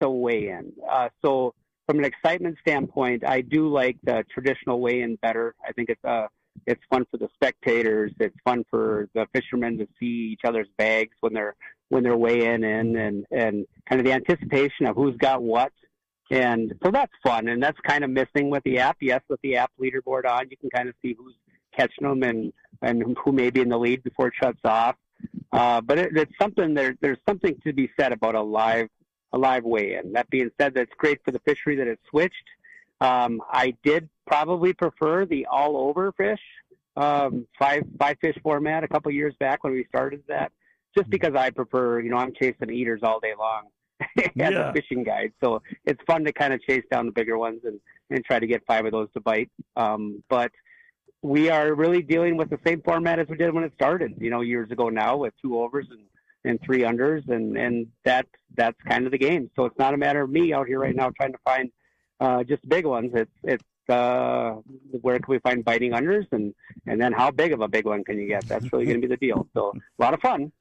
the weigh-in. So from an excitement standpoint, I do like the traditional weigh-in better. I think it's fun for the spectators. It's fun for the fishermen to see each other's bags when they're weighing in, and kind of the anticipation of who's got what. And so that's fun, and that's kind of missing with the app. Yes, with the app leaderboard on, you can kind of see who's catching them and who may be in the lead before it shuts off. But it's something there's something to be said about a live weigh-in. That being said, that's great for the fishery that it's switched. I did probably prefer the all-over fish, five fish format a couple years back when we started that, just because I prefer, I'm chasing eaters all day long as a fishing guide. So it's fun to kind of chase down the bigger ones and try to get 5 of those to bite. But we are really dealing with the same format as we did when it started, years ago now, with 2 overs and 3 unders, and that's kind of the game. So it's not a matter of me out here right now trying to find just big ones. It's where can we find biting unders, and then how big of a big one can you get? That's really going to be the deal. So a lot of fun.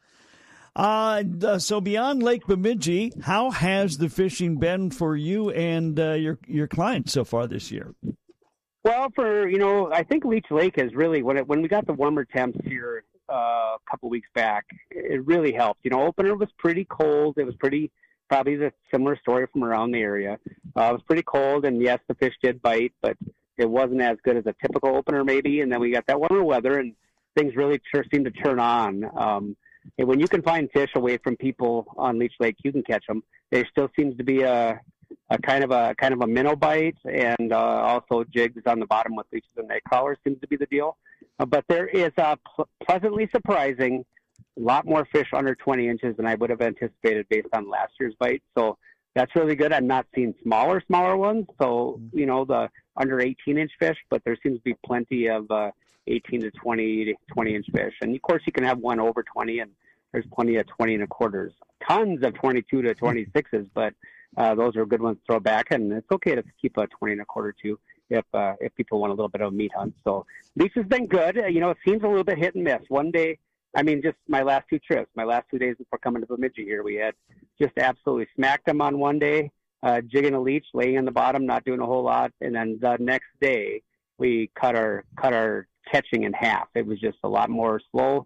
So beyond Lake Bemidji, how has the fishing been for you and your clients so far this year? Well, I think Leech Lake has really, when we got the warmer temps here a couple weeks back, it really helped. Opener was pretty cold. It was probably the similar story from around the area. It was pretty cold, and yes, the fish did bite, but it wasn't as good as a typical opener maybe. And then we got that warmer weather, and things really sure seemed to turn on. And when you can find fish away from people on Leech Lake, you can catch them. There still seems to be a kind of a minnow bite, and also jigs on the bottom with leeches and night crawlers seems to be the deal. But there is pleasantly surprising a lot more fish under 20 inches than I would have anticipated based on last year's bite. So that's really good. I'm not seeing smaller ones. So, the under 18-inch fish, but there seems to be plenty of 18 to 20-inch fish. And, of course, you can have one over 20, and there's plenty of 20 and a quarters. Tons of 22 to 26s, but those are good ones to throw back. And it's okay to keep a 20 and a quarter, too, if people want a little bit of a meat hunt. So Leech has been good. It seems a little bit hit and miss. One day, just my last 2 trips, my last 2 days before coming to Bemidji here, we had just absolutely smacked them on one day, jigging a leech, laying in the bottom, not doing a whole lot. And then the next day, we cut our catching in half. It was just a lot more slow.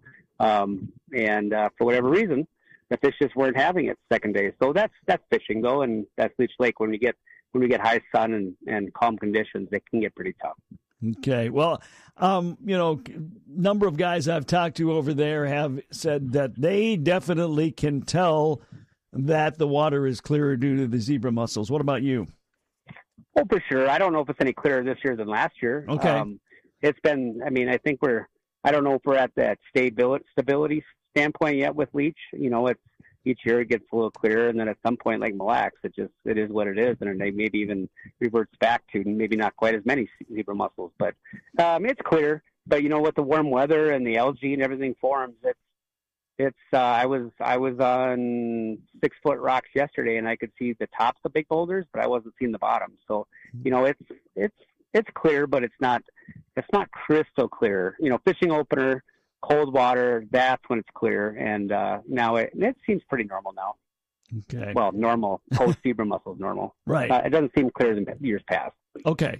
And for whatever reason, the fish just weren't having it second day. So that's fishing though. And that's Leech Lake. When we get high sun and calm conditions, it can get pretty tough. Okay. Well, number of guys I've talked to over there have said that they definitely can tell that the water is clearer due to the zebra mussels. What about you? Oh, for sure. I don't know if it's any clearer this year than last year. Okay. It's been, I think I don't know if we're at that stability standpoint yet with Leech. It's each year it gets a little clearer, and then at some point, like Mille Lacs, it is what it is, and it maybe even reverts back to maybe not quite as many zebra mussels, but it's clear. But with the warm weather and the algae and everything forms, I was on 6-foot rocks yesterday, and I could see the tops of big boulders, but I wasn't seeing the bottom. So it's clear, but it's not crystal clear. Fishing opener, cold water, that's when it's clear. And now it seems pretty normal now. Okay. Well, normal. Post zebra mussels normal. Right. It doesn't seem clear than years past. Okay.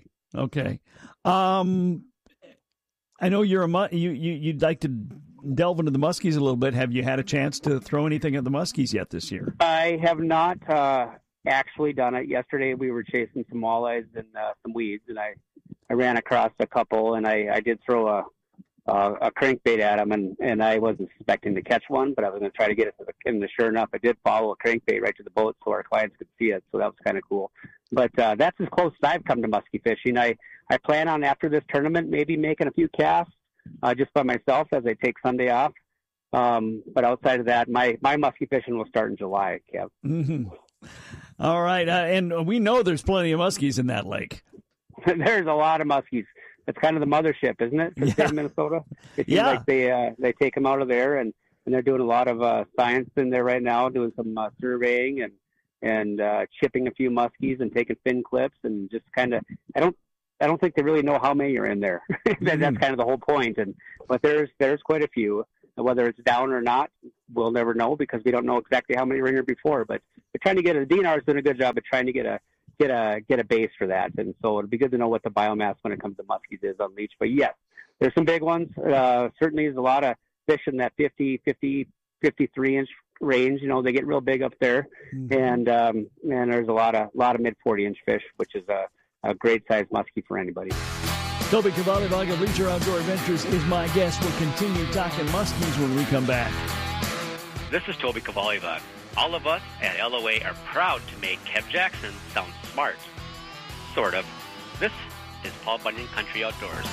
I know you'd like to delve into the muskies a little bit. Have you had a chance to throw anything at the muskies yet this year? I have not actually done it. Yesterday we were chasing some walleyes and some weeds, and I ran across a couple, and I did throw a crankbait at them, and I wasn't expecting to catch one, but I was going to try to get it to and sure enough, I did follow a crankbait right to the boat so our clients could see it, so that was kind of cool. But that's as close as I've come to muskie fishing. I plan on, after this tournament, maybe making a few casts just by myself as I take Sunday off. But outside of that, my muskie fishing will start in July, Kev. Mm-hmm. All right, and we know there's plenty of muskies in that lake. There's a lot of muskies. It's kind of the mothership, isn't it, for the state of Minnesota? It seems like they take them out of there, and they're doing a lot of science in there right now, doing some surveying and chipping a few muskies and taking fin clips, and just kind of, I don't think they really know how many are in there. That's kind of the whole point. But there's quite a few. Whether it's down or not, we'll never know because we don't know exactly how many were here before. But trying to get a DNR's doing a good job of trying to get a base for that. And so it'd be good to know what the biomass when it comes to muskies is on leech. But yes, there's some big ones. Certainly there's a lot of fish in that 50, 53 inch range. You know, they get real big up there. And there's a lot of mid 40 inch fish, which is a great size muskie for anybody. Toby Cavalli of Leisure Outdoor Adventures is my guest. We'll continue talking muskies when we come back. This is Toby Cavalli. All of us at LOA are proud to make Kev Jackson sound smart. Sort of. This is Paul Bunyan Country Outdoors.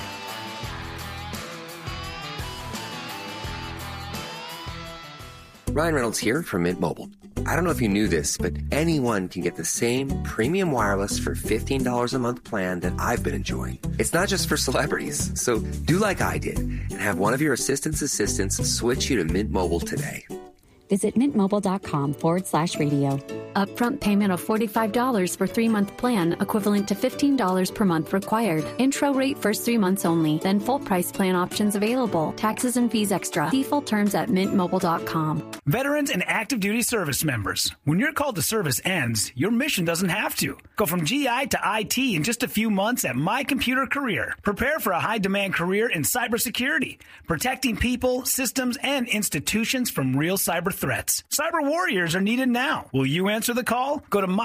Ryan Reynolds here from Mint Mobile. I don't know if you knew this, but anyone can get the same premium wireless for $15 a month plan that I've been enjoying. It's not just for celebrities, so do like I did and have one of your assistants switch you to Mint Mobile today. Visit mintmobile.com/radio. Upfront payment of $45 for 3-month plan, equivalent to $15 per month required. Intro rate first 3 months only, then full price plan options available. Taxes and fees extra. See full terms at mintmobile.com. Veterans and active duty service members. When your call to service ends, your mission doesn't have to. Go from GI to IT in just a few months at My Computer Career. Prepare for a high-demand career in cybersecurity, protecting people, systems, and institutions from real cyber threats. Cyber warriors are needed now. Will you answer the call? Go to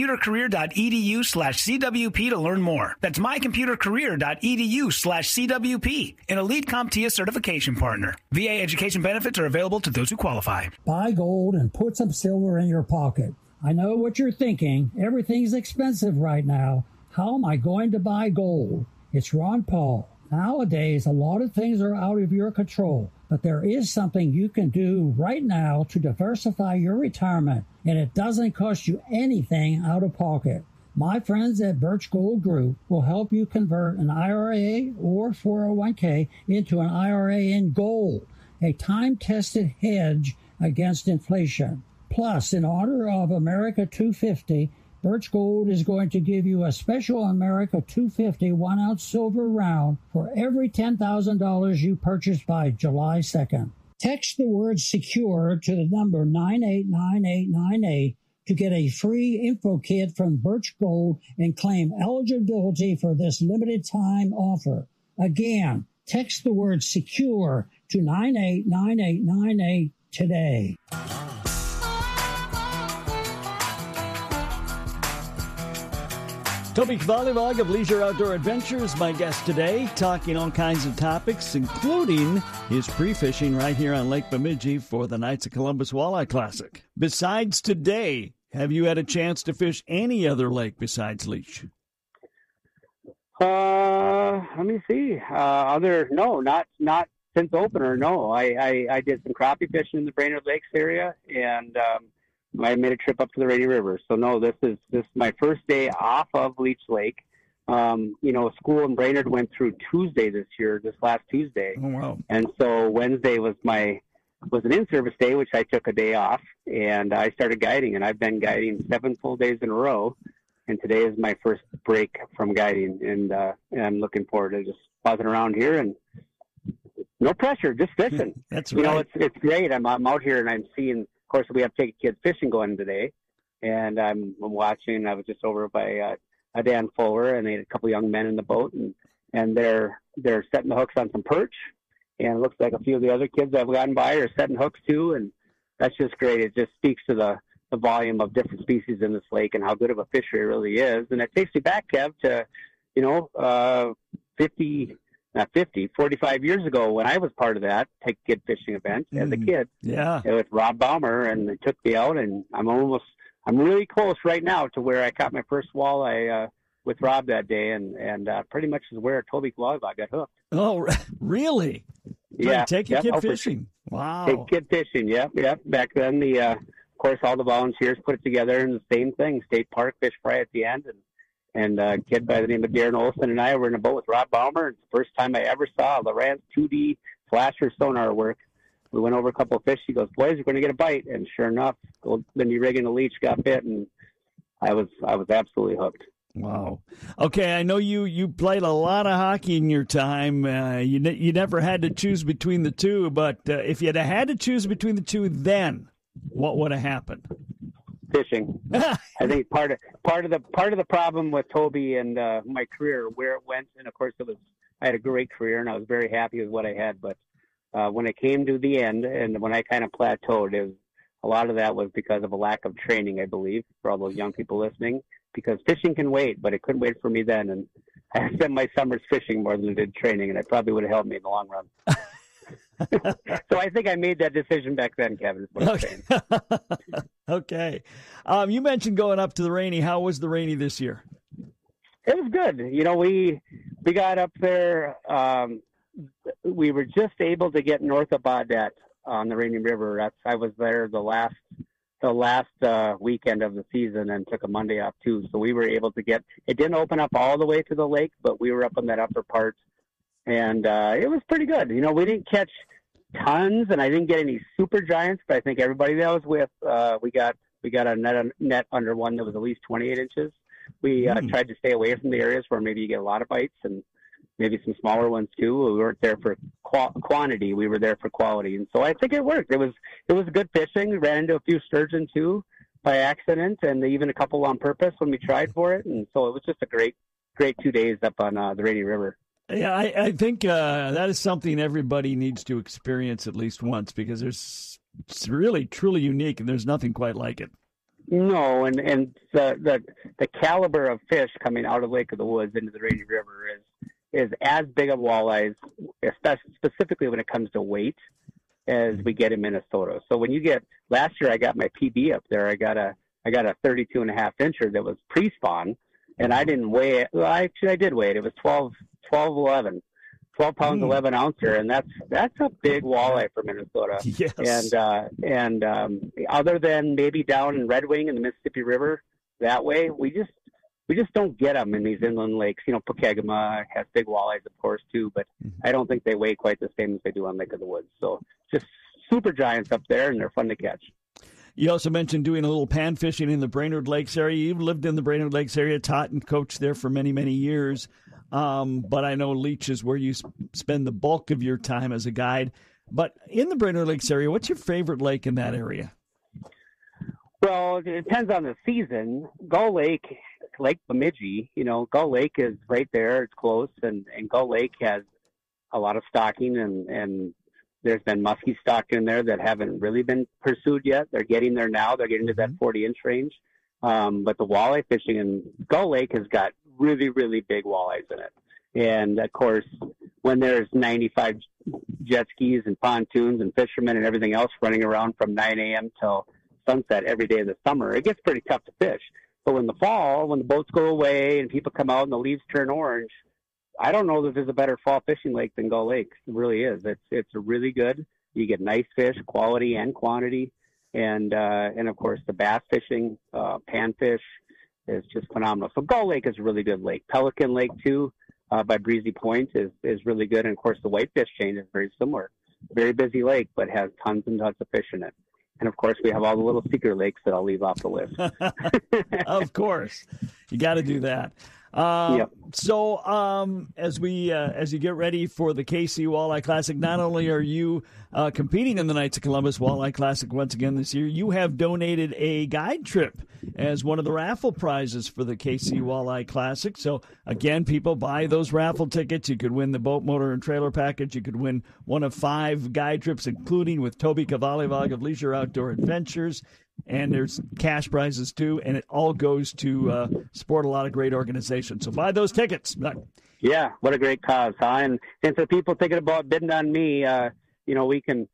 mycomputercareer.edu/CWP to learn more. That's mycomputercareer.edu/CWP, an Elite CompTIA certification partner. VA education benefits are available to those who qualify. Buy gold and put some silver in your pocket. I know what you're thinking. Everything's expensive right now. How am I going to buy gold? It's Ron Paul. Nowadays, a lot of things are out of your control, but there is something you can do right now to diversify your retirement, and it doesn't cost you anything out of pocket. My friends at Birch Gold Group will help you convert an IRA or 401k into an IRA in gold, a time-tested hedge against inflation. Plus, in honor of America 250, Birch Gold is going to give you a special America 250 1-ounce silver round for every $10,000 you purchase by July 2nd. Text the word SECURE to the number 989898 to get a free info kit from Birch Gold and claim eligibility for this limited time offer. Again, text the word SECURE to 989898 today. Toby Cavalli of Leisure Outdoor Adventures, my guest today, talking all kinds of topics, including his pre-fishing right here on Lake Bemidji for the Knights of Columbus Walleye Classic. Besides today, have you had a chance to fish any other lake besides Leech? Let me see. No, not since opener. No, I did some crappie fishing in the Brainerd Lakes area, and I made a trip up to the Rainy River. So no, this is my first day off of Leech Lake. School in Brainerd went through Tuesday this last Tuesday. Oh, wow. And so Wednesday was an in-service day, which I took a day off, and I started guiding, and I've been guiding 7 full days in a row. And today is my first break from guiding, and I'm looking forward to just buzzing around here and no pressure, just fishing. That's right. It's great. I'm out here and I'm seeing. Of course, we have Take Kids Fishing going today, and I'm watching. I was just over by Dan Fuller, and they had a couple young men in the boat, and they're setting the hooks on some perch, and it looks like a few of the other kids I've gotten by are setting hooks too, and that's just great. It just speaks to the volume of different species in this lake and how good of a fishery it really is, and it takes me back, Kev, to 45 years ago when I was part of that Take Kid Fishing event as a kid. Yeah. With Rob Baumer, and they took me out, and I'm really close right now to where I caught my first walleye with Rob that day, and pretty much is where Toby Cavalli got hooked. Oh, really? Yeah. Take Kid Fishing. Wow. Take Kid Fishing, yep. Back then, of course, all the volunteers put it together, and the same thing, State Park Fish Fry at the end, and a kid by the name of Darren Olson and I were in a boat with Rob Baumer. It's the first time I ever saw Lowrance 2D flasher sonar work. We went over a couple of fish. He goes, "Boys, we're going to get a bite." And sure enough, old Lindy Riggin, the leech, got bit, and I was absolutely hooked. Wow. Okay, I know you played a lot of hockey in your time. You never had to choose between the two, but if you had to choose between the two then, what would have happened? Fishing. I think part of the problem with Toby and my career, where it went, and of course I had a great career and I was very happy with what I had. But when it came to the end and when I kind of plateaued, a lot of that was because of a lack of training, I believe, for all those young people listening. Because fishing can wait, but it couldn't wait for me then. And I spent my summers fishing more than I did training, and it probably would have helped me in the long run. So I think I made that decision back then, Kevin, is what I'm saying. Okay. You mentioned going up to the Rainy. How was the Rainy this year? It was good. We got up there. We were just able to get north of Baudette on the Rainy River. I was there the last weekend of the season and took a Monday off too. So we were able to it didn't open up all the way to the lake, but we were up in that upper part. And it was pretty good. We didn't catch tons, and I didn't get any super giants, but I think everybody that I was with, we got a net under one that was at least 28 inches. We tried to stay away from the areas where maybe you get a lot of bites and maybe some smaller ones too. We weren't there for quantity. We were there for quality. And so I think it worked. It was good fishing. We ran into a few sturgeon too by accident and even a couple on purpose when we tried for it. And so it was just a great 2 days up on the Rainy River. Yeah, I think that is something everybody needs to experience at least once because it's really, truly unique, and there's nothing quite like it. No, and the caliber of fish coming out of Lake of the Woods into the Rainy River is as big of walleyes, specifically when it comes to weight, as we get in Minnesota. So when last year I got my PB up there, I got a 32.5 incher that was pre-spawn, and I didn't weigh it. Well, actually, I did weigh it. It was 12 pounds, 11 ouncer, and that's a big walleye for Minnesota. Yes. And other than maybe down in Red Wing in the Mississippi River that way, we just don't get them in these inland lakes. Pokegama has big walleyes, of course, too, but I don't think they weigh quite the same as they do on Lake of the Woods. So just super giants up there, and they're fun to catch. You also mentioned doing a little pan fishing in the Brainerd Lakes area. You've lived in the Brainerd Lakes area, taught and coached there for many, many years. But I know Leech is where you spend the bulk of your time as a guide. But in the Brainerd Lakes area, what's your favorite lake in that area? Well, it depends on the season. Gull Lake, Lake Bemidji, Gull Lake is right there. It's close. And Gull Lake has a lot of stocking, and there's been muskie stocked in there that haven't really been pursued yet. They're getting there now. They're getting to that 40-inch range. But the walleye fishing in Gull Lake has got really, really big walleyes in it. And, of course, when there's 95 jet skis and pontoons and fishermen and everything else running around from 9 a.m. till sunset every day of the summer, it gets pretty tough to fish. But in the fall, when the boats go away and people come out and the leaves turn orange, I don't know that there's a better fall fishing lake than Gull Lake. It really is. It's a really good. You get nice fish, quality and quantity. And of course, the bass fishing, panfish is just phenomenal. So Gull Lake is a really good lake. Pelican Lake, too, by Breezy Point is really good. And, of course, the Whitefish Chain is very similar. Very busy lake, but has tons and tons of fish in it. And, of course, we have all the little secret lakes that I'll leave off the list. Of course. You got to do that. Yep. So as you get ready for the KC Walleye Classic, not only are you competing in the Knights of Columbus Walleye Classic once again this year, you have donated a guide trip as one of the raffle prizes for the KC Walleye Classic. So, again, people buy those raffle tickets. You could win the boat, motor, and trailer package. You could win one of 5 guide trips, including with Toby Kavalivag of Leisure Outdoor Adventures. And there's cash prizes, too, and it all goes to support a lot of great organizations. So buy those tickets. Yeah, what a great cause, huh? And for people thinking about bidding on me, we can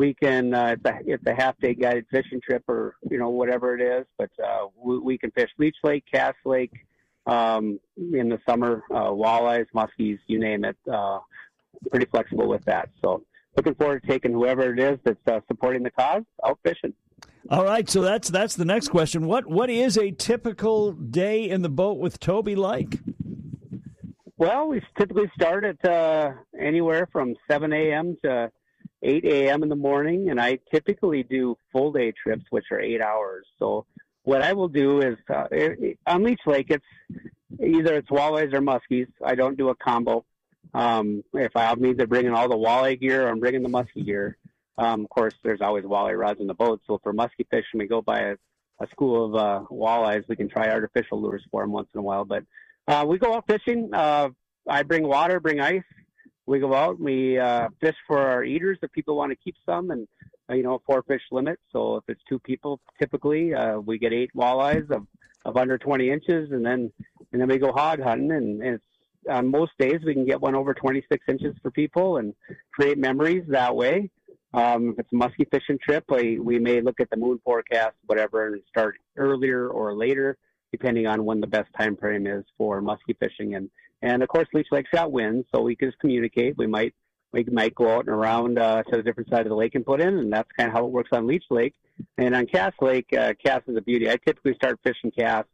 it's a half-day guided fishing trip or, whatever it is. But we can fish Leech Lake, Cass Lake in the summer, walleyes, muskies, you name it. Pretty flexible with that. So looking forward to taking whoever it is that's supporting the cause out fishing. All right, so that's the next question. What is a typical day in the boat with Toby like? Well, we typically start at anywhere from 7 a.m. to 8 a.m. in the morning, and I typically do full-day trips, which are 8 hours. So what I will do is, on Leech Lake, it's walleyes or muskies. I don't do a combo. If I'm either bringing all the walleye gear or I'm bringing the muskie gear. Of course, there's always walleye rods in the boat. So for muskie fishing, we go by school of walleyes, we can try artificial lures for them once in a while. But we go out fishing. I bring water, bring ice. We go out and we fish for our eaters if people want to keep some, and 4 fish limit. So if it's 2 people, typically we get 8 walleyes of under 20 inches, and then we go hog hunting. And it's, on most days we can get one over 26 inches for people and create memories that way. If it's a musky fishing trip, we may look at the moon forecast, whatever, and start earlier or later, depending on when the best time frame is for musky fishing. And of course, Leech Lake's got winds, so we can just communicate. We might go out and around to a different side of the lake and put in, and that's kind of how it works on Leech Lake. And on Cass Lake, Cass is a beauty. I typically start fishing Cass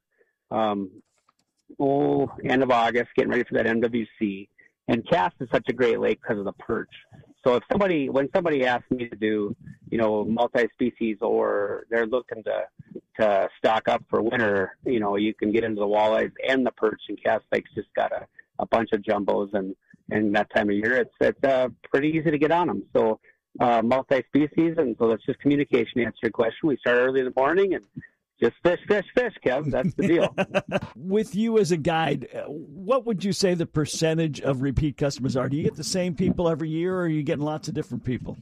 end of August, getting ready for that MWC. And Cass is such a great lake because of the perch. So when somebody asks me to do, multi-species, or they're looking to stock up for winter, you can get into the walleyes and the perch, and Cass Lake's just got a bunch of jumbos, and that time of year, it's pretty easy to get on them. So multi-species, and so that's just communication to answer your question. We start early in the morning and just fish, Kev. That's the deal. With you as a guide, what would you say the percentage of repeat customers are? Do you get the same people every year, or are you getting lots of different people?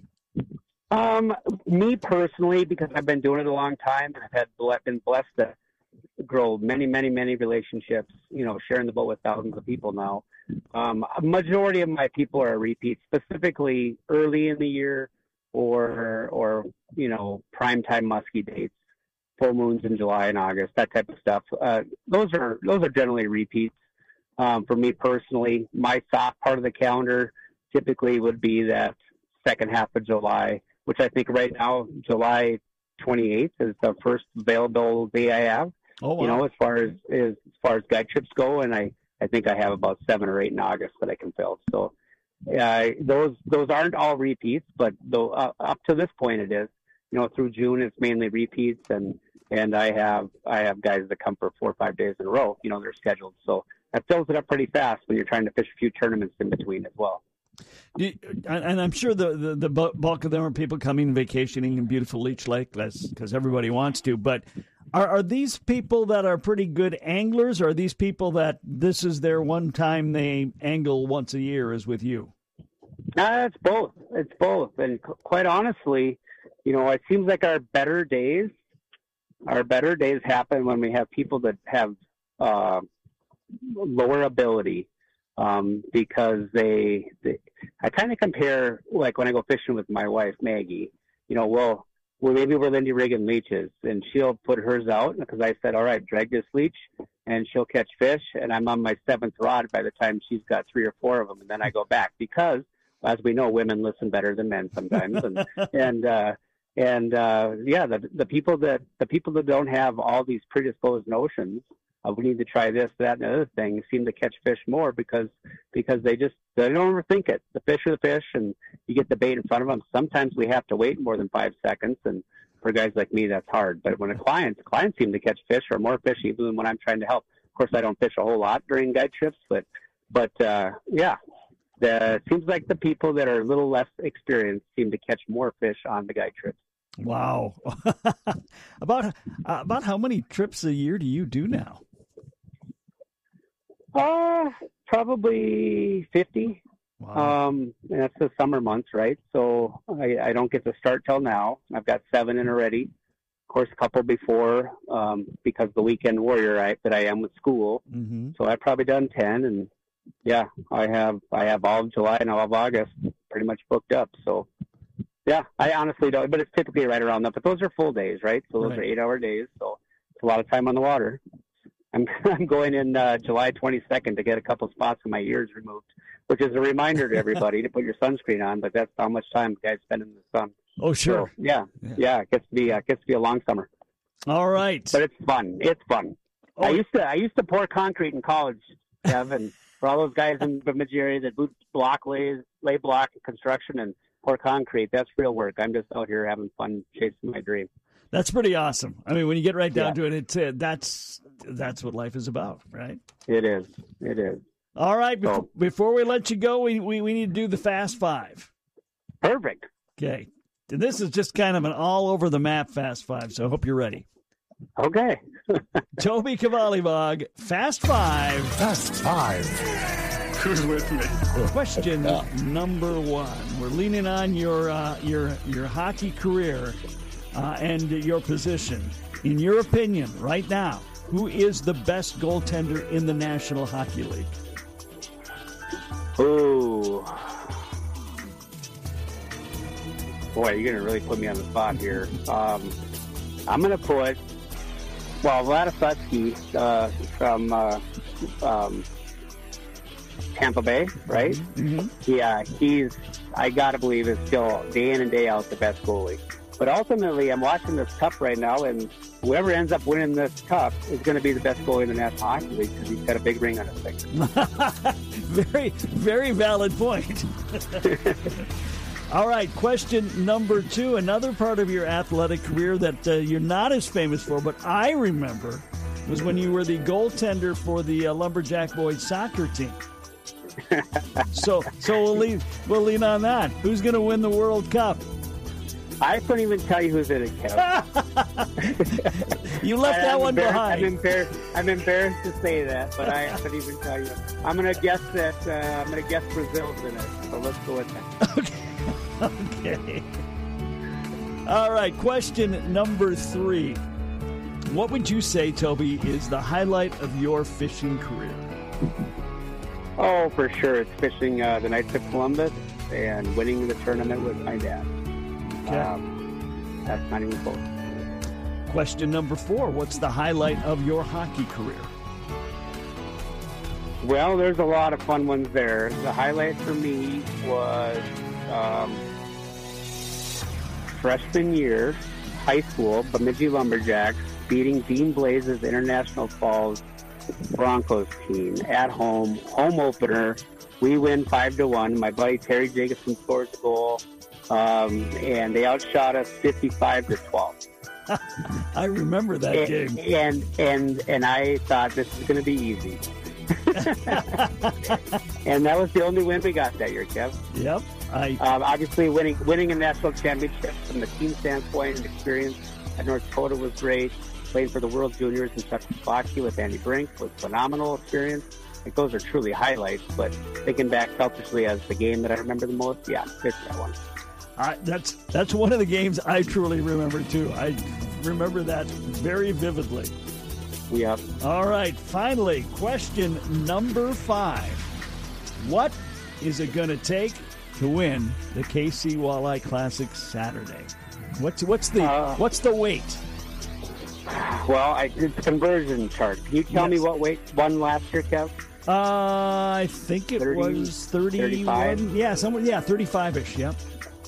Me personally, because I've been doing it a long time, and I've been blessed to grow many, many, many relationships, sharing the boat with thousands of people now. A majority of my people are repeats, specifically early in the year or primetime musky dates. Full moons in July and August, that type of stuff. Those are generally repeats. For me personally, my soft part of the calendar typically would be that second half of July, which I think right now, July 28th is the first available day I have. Oh, wow. As far as guide trips go, and I think I have about 7 or 8 in August that I can fill. So those aren't all repeats, but though up to this point it is. Through June it's mainly repeats, and I have guys that come for 4 or 5 days in a row. They're scheduled, so that fills it up pretty fast when you're trying to fish a few tournaments in between as well. And I'm sure the bulk of them are people coming vacationing in beautiful Leech Lake, because everybody wants to. But are these people that are pretty good anglers, or are these people that this is their one time they angle once a year is with you? It's both. It's both. And quite honestly, it seems like our better days happen when we have people that have lower ability, because I kind of compare, like when I go fishing with my wife, Maggie, well, maybe we're Lindy rigging leeches, and she'll put hers out because I said, all right, drag this leech, and she'll catch fish, and I'm on my 7th rod by the time she's got 3 or 4 of them, and then I go back because, as we know, women listen better than men sometimes, the people that don't have all these predisposed notions of we need to try this, that, and the other thing seem to catch fish more because they don't overthink it. The fish are the fish, and you get the bait in front of them. Sometimes we have to wait more than 5 seconds, and for guys like me, that's hard. But when clients seem to catch fish or more fish even when I'm trying to help. Of course, I don't fish a whole lot during guide trips, but it seems like the people that are a little less experienced seem to catch more fish on the guide trips. Wow. About how many trips a year do you do now? Probably 50. Wow. And that's the summer months, right? So I don't get to start till now. I've got 7 in already. Of course, a couple before, because the weekend warrior that I am with school. Mm-hmm. So I've probably done 10, and I have all of July and all of August pretty much booked up. So yeah, I honestly don't, but it's typically right around that. But those are full days, right? So those are 8-hour days. So it's a lot of time on the water. I'm going in July 22nd to get a couple spots in my ears removed, which is a reminder to everybody to put your sunscreen on. But that's how much time guys spend in the sun. Oh, sure. So, yeah. It gets to be a long summer. All right. But it's fun. It's fun. Oh. I used to pour concrete in college, Kevin. For all those guys in the Bemidji area that lay block construction and pour concrete, that's real work. I'm just out here having fun chasing my dream. That's pretty awesome. I mean, when you get right down to it, that's what life is about, right? It is. All right. Before we let you go, we need to do the Fast Five. Perfect. Okay. This is just kind of an all over the map Fast Five, so I hope you're ready. Okay. Toby Cavalli-Vog, Fast Five. Fast Five. Who's with me? Question number one. We're leaning on your hockey career and your position. In your opinion, right now, who is the best goaltender in the National Hockey League? Ooh. Boy, you're going to really put me on the spot here. I'm going to put, Vladislavsky from Tampa Bay, right? Mm-hmm. Yeah, I got to believe, is still day in and day out the best goalie. But ultimately, I'm watching this cup right now, and whoever ends up winning this cup is going to be the best goalie in the National Hockey League because he's got a big ring on his finger. Very, very valid point. All right, question number two. Another part of your athletic career that you're not as famous for, but I remember, was when you were the goaltender for the Lumberjack boys soccer team. So we'll lean on that. Who's going to win the World Cup? I couldn't even tell you who's in it, Kevin. You left that one behind. I'm embarrassed to say that, but I couldn't even tell you. I'm going to guess Brazil's in it. So let's go with that. Okay. All right. Question number three. What would you say, Toby, is the highlight of your fishing career? Oh, for sure. It's fishing the Knights of Columbus and winning the tournament with my dad. Okay. That's not even close. Question number four. What's the highlight of your hockey career? Well, there's a lot of fun ones there. The highlight for me was freshman year, high school, Bemidji Lumberjacks, beating Dean Blaze's International Falls Broncos team at home opener. We win 5-1. My buddy Terry Jacobson scores a goal, and they outshot us 55-12. I remember that game. And I thought this is going to be easy. And that was the only win we got that year, Kev. Yep. Obviously, winning a national championship from the team standpoint and experience at North Dakota was great. Playing for the World Juniors in Czechoslovakia with Andy Brink was phenomenal experience. Like, those are truly highlights, but thinking back selfishly as the game that I remember the most, yeah, there's that one. That's one of the games I truly remember, too. I remember that very vividly. Yep. All right, finally, question number 5. What is it going to take to win the KC Walleye Classic Saturday? What's the weight? Well, it's a conversion chart. Can you tell me what weight won last year, Kev? I think it was 31. 35? Yeah, 35-ish, yep.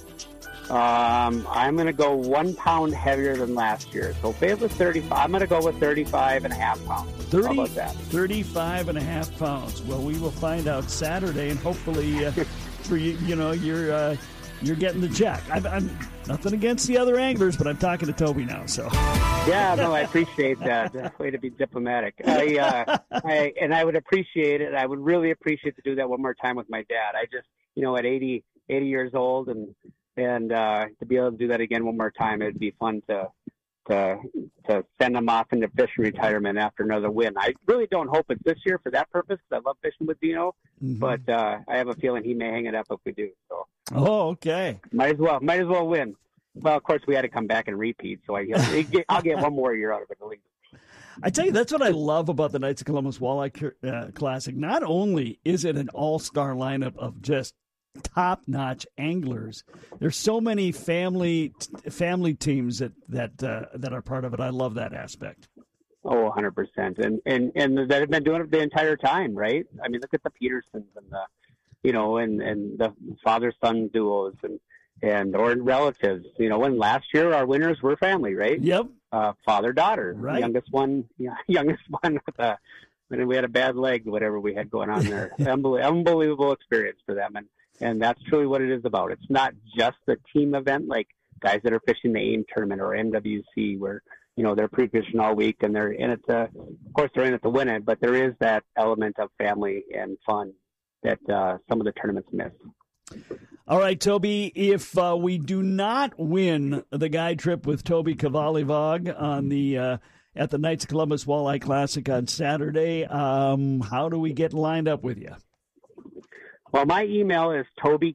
I'm going to go 1 pound heavier than last year. So if it was 35, I'm going to go with 35.5 pounds. How about that? 35.5 pounds. Well, we will find out Saturday, and hopefully for you're getting the check. I'm nothing against the other anglers, but I'm talking to Toby now. So yeah, no, I appreciate that. That's a way to be diplomatic. I would appreciate it. I would really appreciate to do that one more time with my dad. I just, at 80 years old, and to be able to do that again one more time, it'd be fun to send him off into fishing retirement after another win. I really don't hope it's this year for that purpose, because I love fishing with Dino, but I have a feeling he may hang it up if we do. So. Oh, okay. Might as well win. Well, of course, we had to come back and repeat, so I'll get one more year out of it at least. I tell you, that's what I love about the Knights of Columbus Walleye Classic. Not only is it an all-star lineup of just top-notch anglers, there's so many family teams that are part of it. I love that aspect. Oh, 100%, and that have been doing it the entire time, right? I mean, look at the Petersons and the, and the father-son duos or relatives. When last year our winners were family, right? Yep. Father-daughter, right. youngest one with when we had a bad leg, whatever we had going on there. Unbelievable experience for them, and that's truly what it is about. It's not just a team event like guys that are fishing the AIM tournament or MWC, where they're pre-fishing all week and they're in it of course they're in it to win it, but there is that element of family and fun that some of the tournaments miss. All right, Toby, if we do not win the guide trip with Toby Cavalli-Vog on the at the Knights of Columbus Walleye Classic on Saturday. How do we get lined up with you? Well, my email is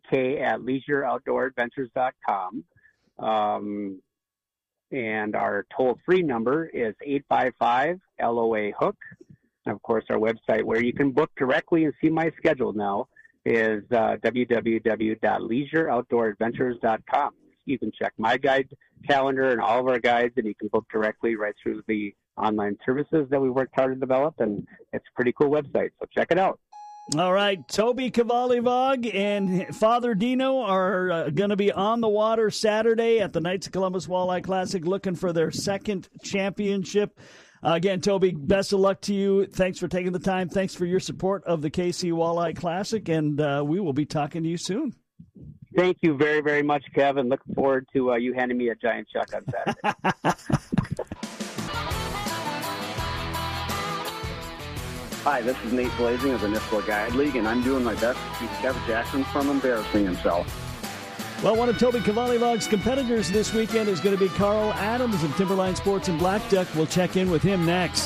tobyk@leisureoutdooradventures.com. And our toll-free number is 855-LOA-HOOK. And, of course, our website where you can book directly and see my schedule now is www.leisureoutdooradventures.com. You can check my guide calendar and all of our guides, and you can book directly right through the online services that we worked hard to develop, and it's a pretty cool website, so check it out. All right, Toby Kavalivog and Father Dino are going to be on the water Saturday at the Knights of Columbus Walleye Classic looking for their second championship. Again, Toby, best of luck to you. Thanks for taking the time. Thanks for your support of the KC Walleye Classic, and we will be talking to you soon. Thank you very, very much, Kevin. Looking forward to you handing me a giant check on Saturday. Hi, this is Nate Blazing of the Nisswa Guide League, and I'm doing my best to keep Kevin Jackson from embarrassing himself. Well, one of Toby Kavalivog's competitors this weekend is going to be Carl Adams of Timberline Sports in Black Duck. We'll check in with him next.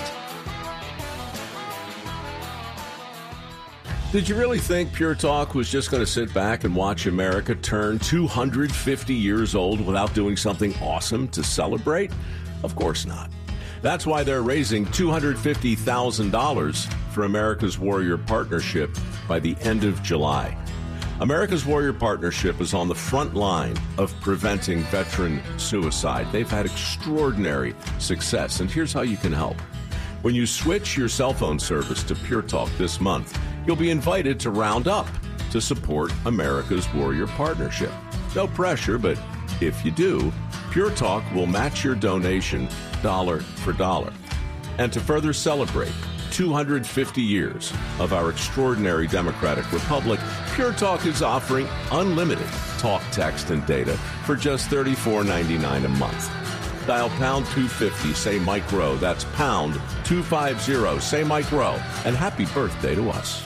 Did you really think Pure Talk was just going to sit back and watch America turn 250 years old without doing something awesome to celebrate? Of course not. That's why they're raising $250,000 for America's Warrior Partnership by the end of July. America's Warrior Partnership is on the front line of preventing veteran suicide. They've had extraordinary success, and here's how you can help. When you switch your cell phone service to Pure Talk this month, you'll be invited to round up to support America's Warrior Partnership. No pressure, but if you do, Pure Talk will match your donation dollar for dollar. And to further celebrate 250 years of our extraordinary democratic republic, Pure Talk is offering unlimited talk, text, and data for just $34.99 a month. Dial pound 250, say Mike Rowe. That's pound 250, say Mike Rowe. And happy birthday to us.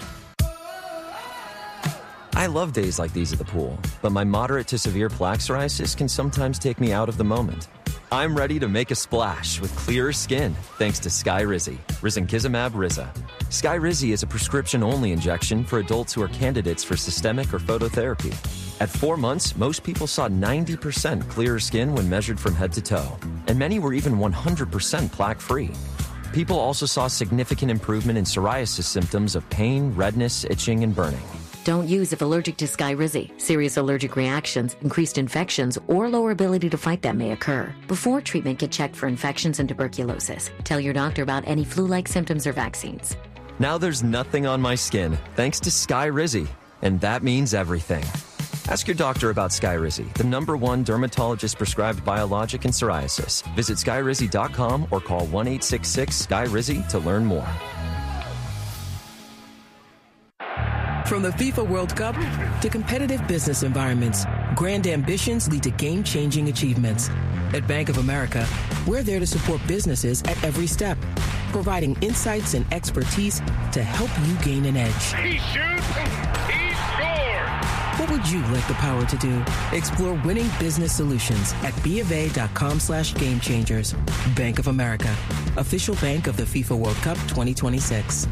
I love days like these at the pool, but my moderate to severe plaque psoriasis can sometimes take me out of the moment. I'm ready to make a splash with clearer skin thanks to Skyrizi, risankizumab Riza. Skyrizi is a prescription-only injection for adults who are candidates for systemic or phototherapy. At 4 months, most people saw 90% clearer skin when measured from head to toe, and many were even 100% plaque-free. People also saw significant improvement in psoriasis symptoms of pain, redness, itching, and burning. Don't use if allergic to Skyrizi. Serious allergic reactions, increased infections, or lower ability to fight them may occur. Before treatment, get checked for infections and tuberculosis. Tell your doctor about any flu-like symptoms or vaccines. Now there's nothing on my skin thanks to Skyrizi, and that means everything. Ask your doctor about Skyrizi, the #1 dermatologist-prescribed biologic in psoriasis. Visit Skyrizi.com or call 1-866-SKYRIZI to learn more. From the FIFA World Cup to competitive business environments, grand ambitions lead to game-changing achievements. At Bank of America, we're there to support businesses at every step, providing insights and expertise to help you gain an edge. He shoots, he scores! What would you like the power to do? Explore winning business solutions at BofA.com/gamechangers. Bank of America, official bank of the FIFA World Cup 2026.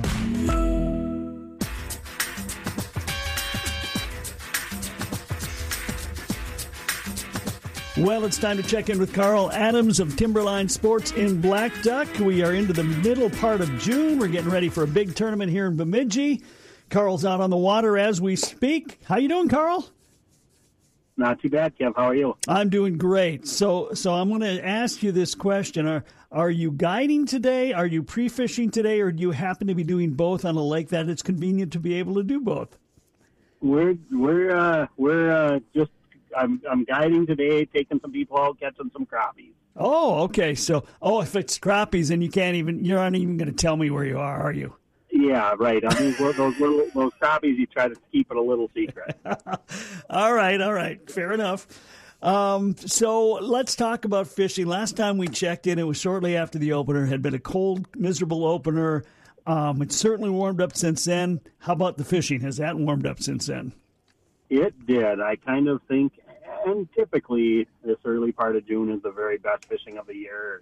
Well, it's time to check in with Carl Adams of Timberline Sports in Black Duck. We are into the middle part of June. We're getting ready for a big tournament here in Bemidji. Carl's out on the water as we speak. How you doing, Carl? Not too bad, Kev. How are you? I'm doing great. So I'm going to ask you this question. Are you guiding today? Are you pre-fishing today? Or do you happen to be doing both on a lake that it's convenient to be able to do both? We're just I'm guiding today, taking some people out, catching some crappies. Oh, okay. So, if it's crappies, then you're not even going to tell me where you are you? Yeah, right. I mean, those crappies, you try to keep it a little secret. All right. Fair enough. So let's talk about fishing. Last time we checked in, it was shortly after the opener. It had been a cold, miserable opener. It's certainly warmed up since then. How about the fishing? Has that warmed up since then? It did. I kind of think, and typically this early part of June is the very best fishing of the year.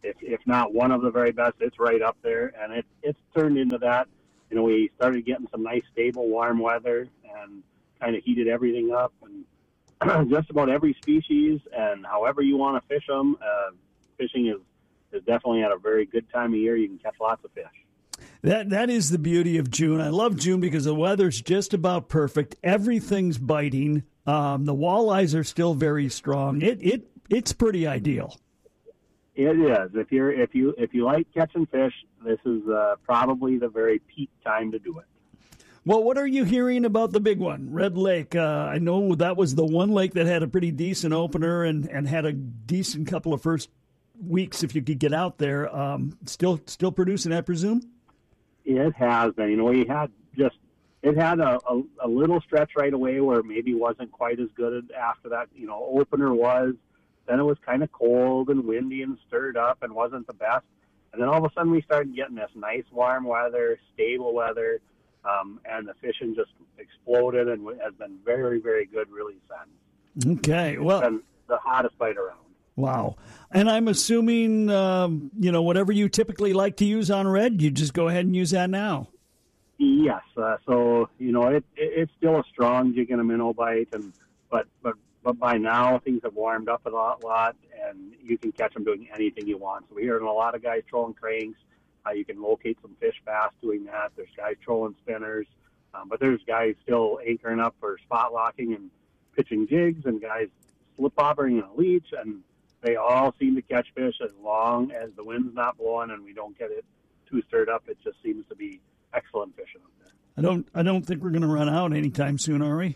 if not one of the very best, it's right up there. And it's turned into that. You know, we started getting some nice, stable, warm weather and kind of heated everything up. And just about every species and however you want to fish them, fishing is definitely at a very good time of year. You can catch lots of fish. That is the beauty of June. I love June because the weather's just about perfect. Everything's biting. The walleyes are still very strong. It's pretty ideal. It is. If you like catching fish, this is probably the very peak time to do it. Well, what are you hearing about the big one, Red Lake? I know that was the one lake that had a pretty decent opener and had a decent couple of first weeks if you could get out there. Still producing, I presume? It has been. You know, it had a little stretch right away where maybe wasn't quite as good after that. You know, opener was. Then it was kind of cold and windy and stirred up and wasn't the best. And then all of a sudden we started getting this nice warm weather, stable weather, and the fishing just exploded and has been very, very good really since. Okay, It's been the hottest bite around. Wow. And I'm assuming, whatever you typically like to use on red, you just go ahead and use that now. Yes. So, it's still a strong jig and a minnow bite, but by now things have warmed up a lot, and you can catch them doing anything you want. So we're hearing a lot of guys trolling cranks. You can locate some fish fast doing that. There's guys trolling spinners, but there's guys still anchoring up for spot locking and pitching jigs, and guys slip bobbering in a leech, and they all seem to catch fish as long as the wind's not blowing and we don't get it too stirred up. It just seems to be excellent fishing up there. I don't think we're going to run out anytime soon, are we?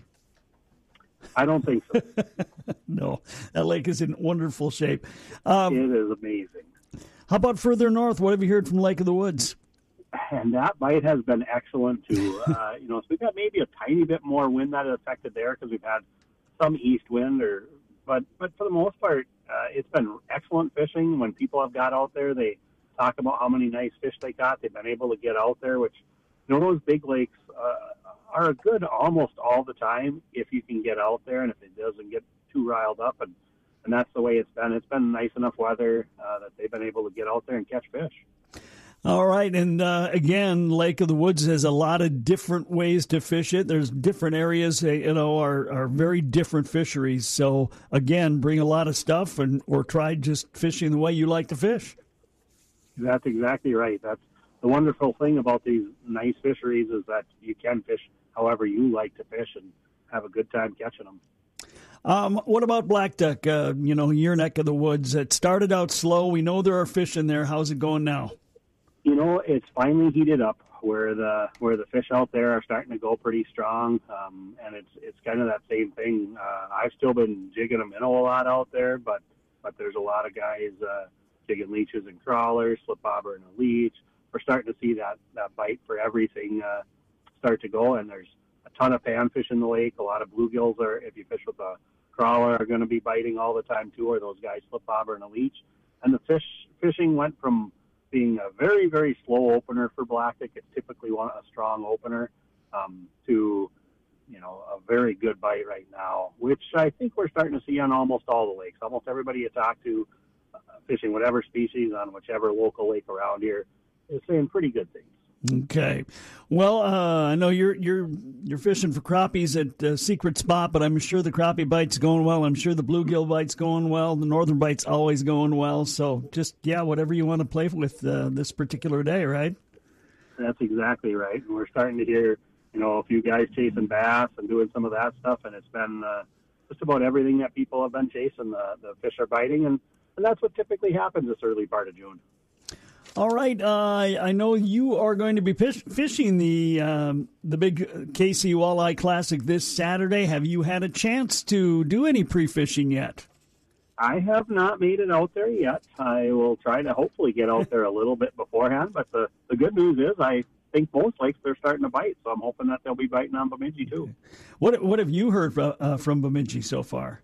I don't think so. No, that lake is in wonderful shape. It is amazing. How about further north? What have you heard from Lake of the Woods? And that bite has been excellent too. So we've got maybe a tiny bit more wind that has affected there because we've had some east wind, but for the most part, it's been excellent fishing. When people have got out there, they talk about how many nice fish they got. They've been able to get out there, which those big lakes are good almost all the time if you can get out there and if it doesn't get too riled up. And that's the way it's been. It's been nice enough weather that they've been able to get out there and catch fish. All right, and again, Lake of the Woods has a lot of different ways to fish it. There's different areas, are very different fisheries. So again, bring a lot of stuff, or try just fishing the way you like to fish. That's exactly right. That's the wonderful thing about these nice fisheries is that you can fish however you like to fish and have a good time catching them. What about black duck? Your neck of the woods. It started out slow. We know there are fish in there. How's it going now? It's finally heated up where the fish out there are starting to go pretty strong, and it's kind of that same thing. I've still been jigging a minnow a lot out there, but there's a lot of guys jigging leeches and crawlers, slip bobber and a leech. We're starting to see that bite for everything start to go, and there's a ton of panfish in the lake. A lot of bluegills are, if you fish with a crawler, are going to be biting all the time too, or those guys slip bobber and a leech. And the fishing went from being a very, very slow opener for blacktick. It's typically a strong opener to, a very good bite right now, which I think we're starting to see on almost all the lakes. Almost everybody you talk to fishing whatever species on whichever local lake around here is saying pretty good things. Okay. Well, I know you're fishing for crappies at Secret Spot, but I'm sure the crappie bite's going well. I'm sure the bluegill bite's going well. The northern bite's always going well. So just, whatever you want to play with this particular day, right? That's exactly right. And we're starting to hear, a few guys chasing bass and doing some of that stuff. And it's been just about everything that people have been chasing. The fish are biting, and that's what typically happens this early part of June. All right, I know you are going to be fishing the big KC Walleye Classic this Saturday. Have you had a chance to do any pre-fishing yet? I have not made it out there yet. I will try to hopefully get out there a little bit beforehand. But the good news is I think most lakes they're starting to bite, so I'm hoping that they'll be biting on Bemidji too. What have you heard from Bemidji so far?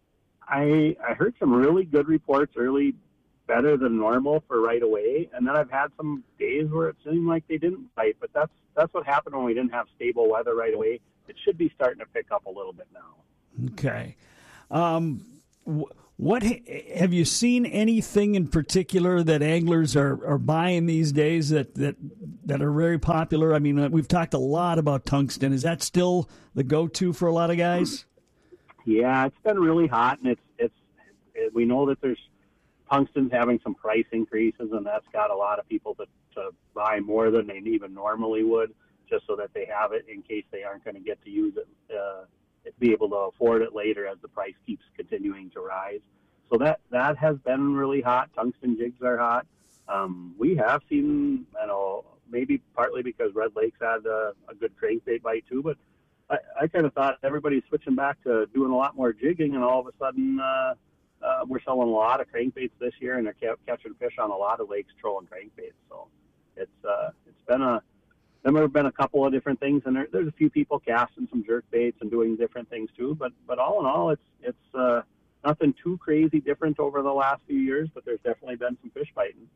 I heard some really good reports early. Better than normal for right away, and then I've had some days where it seemed like they didn't bite, but that's what happened when we didn't have stable weather right away. It should be starting to pick up a little bit now. Okay. What have you seen anything in particular that anglers are buying these days that are very popular? I mean, we've talked a lot about tungsten. Is that still the go-to for a lot of guys? Yeah, it's been really hot, and we know that there's tungsten's having some price increases, and that's got a lot of people to buy more than they even normally would, just so that they have it in case they aren't going to get to use it, be able to afford it later as the price keeps continuing to rise. So that has been really hot. Tungsten jigs are hot. We have seen, maybe partly because Red Lake's had a good crankbait bite too, but I kind of thought everybody's switching back to doing a lot more jigging, and all of a sudden we're selling a lot of crankbaits this year, and they're catching fish on a lot of lakes trolling crankbaits. So it's been there have been a couple of different things, and there's a few people casting some jerk baits and doing different things too. But all in all, it's nothing too crazy different over the last few years. But there's definitely been some fish biting.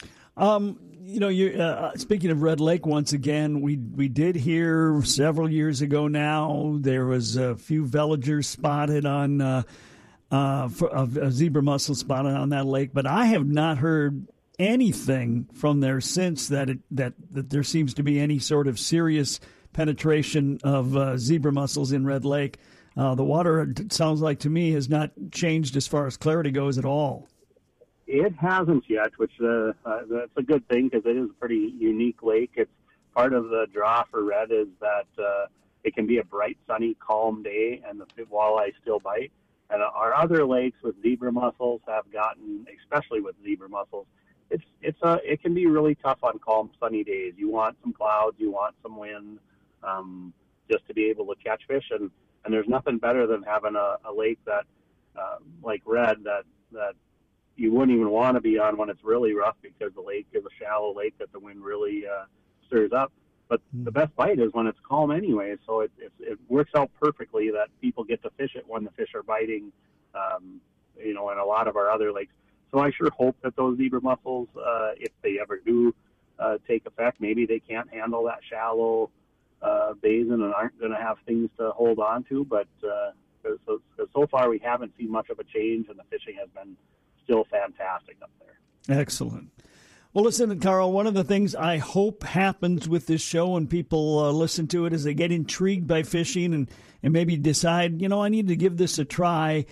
Speaking of Red Lake, once again, we did hear several years ago now there was a few veligers spotted on a zebra mussel spotted on that lake, but I have not heard anything from there since that there seems to be any sort of serious penetration of zebra mussels in Red Lake. The water, it sounds like to me, has not changed as far as clarity goes at all. It hasn't yet, which that's a good thing because it is a pretty unique lake. It's part of the draw for red is that it can be a bright, sunny, calm day, and the walleye still bite. And our other lakes with zebra mussels have gotten, especially with zebra mussels, it can be really tough on calm, sunny days. You want some clouds, you want some wind, just to be able to catch fish. And there's nothing better than having a lake that, like Red, that you wouldn't even want to be on when it's really rough because the lake is a shallow lake that the wind really stirs up. But the best bite is when it's calm anyway. So it works out perfectly that people get to fish it when the fish are biting, in a lot of our other lakes. So I sure hope that those zebra mussels, if they ever do take effect, maybe they can't handle that shallow basin and aren't going to have things to hold on to. But so far we haven't seen much of a change, and the fishing has been still fantastic up there. Excellent. Well, listen, Carl, one of the things I hope happens with this show and people listen to it is they get intrigued by fishing and maybe decide, I need to give this a try.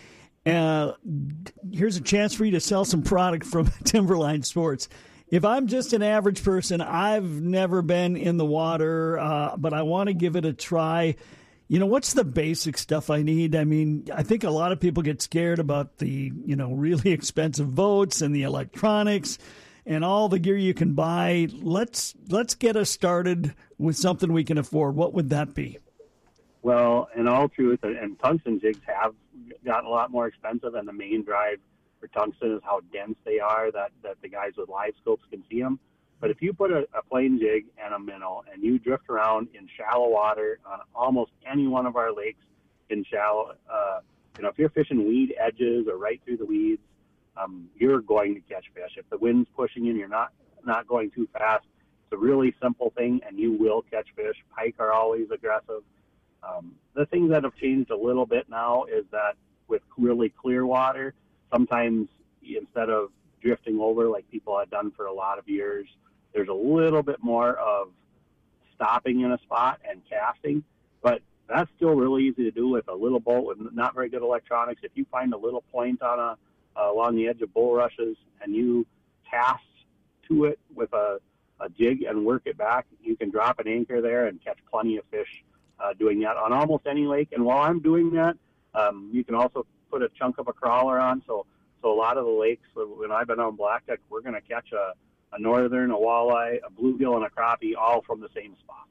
Here's a chance for you to sell some product from Timberline Sports. If I'm just an average person, I've never been in the water, but I want to give it a try. What's the basic stuff I need? I mean, I think a lot of people get scared about the, really expensive boats and the electronics and all the gear you can buy. Let's get us started with something we can afford. What would that be? Well, in all truth, and tungsten jigs have gotten a lot more expensive, and the main drive for tungsten is how dense they are, that the guys with live scopes can see them. But if you put a plain jig and a minnow and you drift around in shallow water on almost any one of our lakes in shallow, if you're fishing weed edges or right through the weeds, you're going to catch fish. If the wind's pushing in, you're not going too fast. It's a really simple thing, and you will catch fish. Pike are always aggressive. The things that have changed a little bit now is that with really clear water, sometimes instead of drifting over like people have done for a lot of years, there's a little bit more of stopping in a spot and casting. But that's still really easy to do with a little boat with not very good electronics. If you find a little point on along the edge of bulrushes and you cast to it with a jig and work it back, you can drop an anchor there and catch plenty of fish doing that on almost any lake. And while I'm doing that, you can also put a chunk of a crawler on. So a lot of the lakes, when I've been on Blackduck, we're going to catch a northern, a walleye, a bluegill, and a crappie all from the same spot.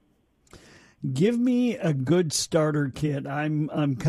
Give me a good starter kit. I'm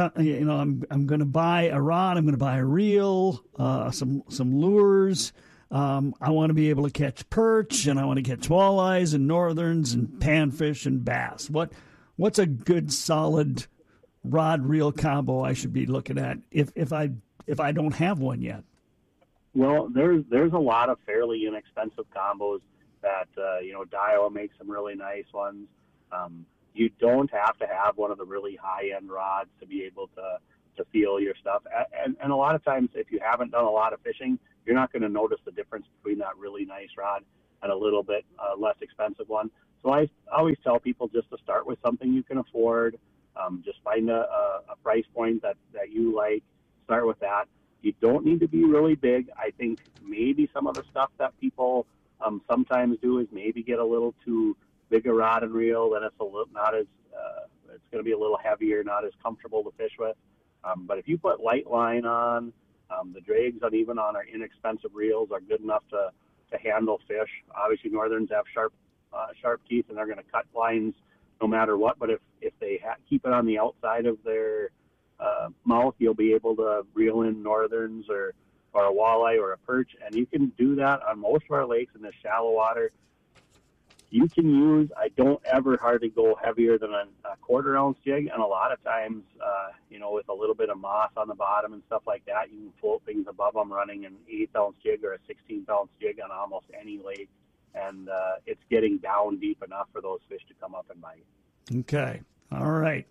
going to buy a rod. I'm going to buy a reel, some lures. I want to be able to catch perch, and I want to catch walleyes and northerns and panfish and bass. What's a good solid rod reel combo I should be looking at if I don't have one yet? Well, there's a lot of fairly inexpensive combos that Daiwa makes some really nice ones. You don't have to have one of the really high-end rods to be able to feel your stuff. And a lot of times, if you haven't done a lot of fishing, you're not going to notice the difference between that really nice rod and a little bit less expensive one. So I always tell people just to start with something you can afford. Just find a price point that you like. Start with that. You don't need to be really big. I think maybe some of the stuff that people sometimes do is maybe get a little too big a rod and reel. Then it's it's going to be a little heavier, not as comfortable to fish with. But if you put light line on, the drags on even on our inexpensive reels are good enough to handle fish. Obviously, Northerns have sharp teeth, and they're going to cut lines no matter what. But if they keep it on the outside of their mouth, you'll be able to reel in Northerns or a walleye or a perch, and you can do that on most of our lakes in the shallow water. You can use, I don't ever hardly go heavier than a 1/4 ounce jig, and a lot of times, with a little bit of moss on the bottom and stuff like that, you can float things above them running an 1/8 ounce jig or a 16th ounce jig on almost any lake, and it's getting down deep enough for those fish to come up and bite. Okay. All right.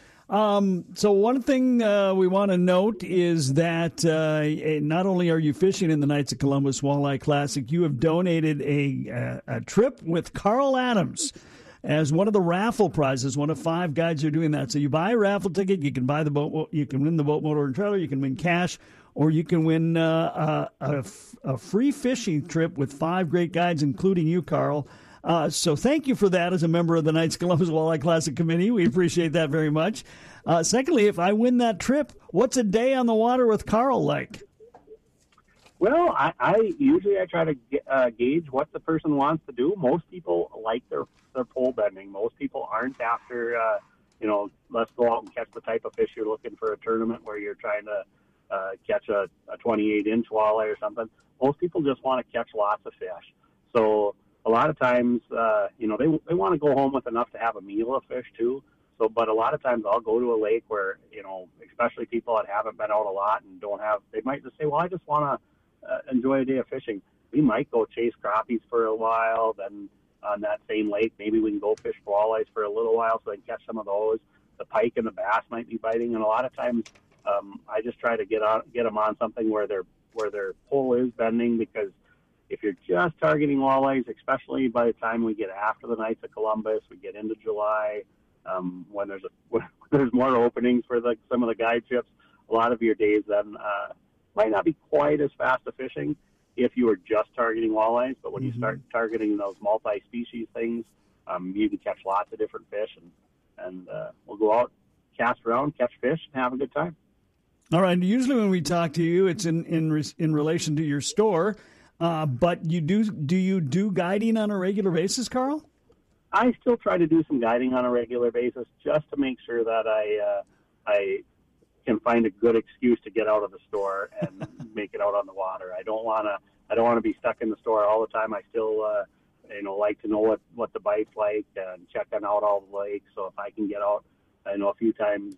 So one thing we want to note is that not only are you fishing in the Knights of Columbus Walleye Classic, you have donated a trip with Carl Adams as one of the raffle prizes. One of 5 guides are doing that. So you buy a raffle ticket, you can buy the boat, you can win the boat, motor, and trailer, you can win cash, or you can win a free fishing trip with 5 great guides, including you, Carl. So thank you for that as a member of the Knights of Columbus Walleye Classic Committee. We appreciate that very much. Secondly, if I win that trip, what's a day on the water with Carl like? Well, I usually try to gauge what the person wants to do. Most people like their pole bending. Most people aren't after, let's go out and catch the type of fish you're looking for a tournament where you're trying to catch a 28-inch walleye or something. Most people just want to catch lots of fish. So a lot of times, they want to go home with enough to have a meal of fish too. So, but a lot of times I'll go to a lake where, especially people that haven't been out a lot and they might just say, well, I just want to enjoy a day of fishing. We might go chase crappies for a while. Then on that same lake, maybe we can go fish walleyes for a little while so they can catch some of those. The pike and the bass might be biting. And a lot of times I just try to get them on something where their pole is bending, because if you're just targeting walleyes, especially by the time we get after the Knights of Columbus, we get into July, when there's more openings for some of the guide trips, a lot of your days then might not be quite as fast a fishing if you were just targeting walleyes. But when you start targeting those multi-species things, you can catch lots of different fish, and we'll go out, cast around, catch fish, and have a good time. All right. Usually when we talk to you, it's in relation to your store. But do you do guiding on a regular basis, Carl? I still try to do some guiding on a regular basis just to make sure that I can find a good excuse to get out of the store and make it out on the water. I don't want to be stuck in the store all the time. I still like to know what the bite's like and checking out all the lakes. So if I can get out, a few times